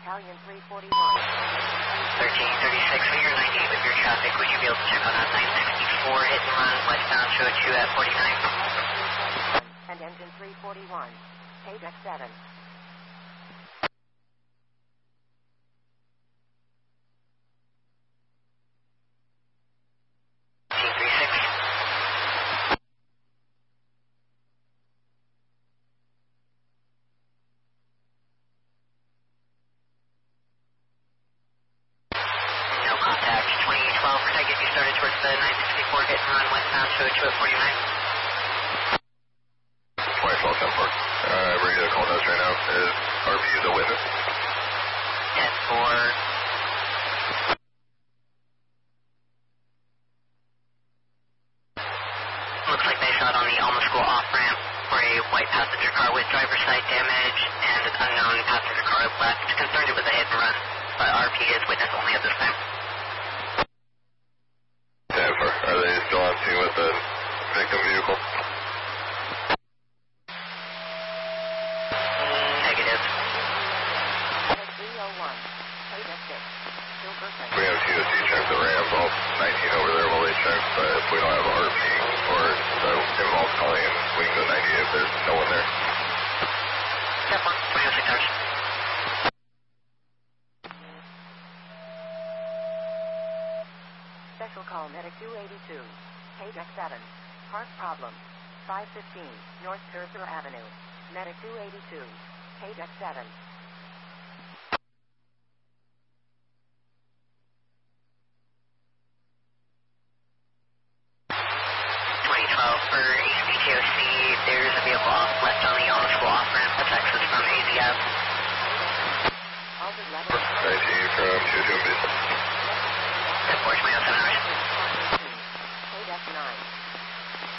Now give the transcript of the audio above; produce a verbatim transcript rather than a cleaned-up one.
Battalion three forty-one. thirteen thirty-six, when you're ninety-eight with your traffic, would you be able to check on that nine sixty-four hit and run westbound two oh two at forty-nine? And engine three forty-one. Page X seven. Special call Medic two eighty-two. Page X seven. Park problem. five fifteen North Cursor Avenue. Medic two eighty-two. Page X seven. twenty twelve for H B T O C. There's a vehicle off left on the Alma School off-ramp. That's access from A Z F. Altered level. I T from two two B.